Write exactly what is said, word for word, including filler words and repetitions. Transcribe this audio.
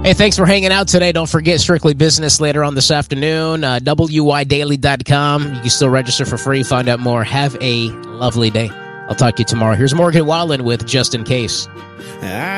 Hey, thanks for hanging out today. Don't forget Strictly Business later on this afternoon. Uh, W Y daily dot com. You can still register for free. Find out more. Have a lovely day. I'll talk to you tomorrow. Here's Morgan Wallen with Just In Case.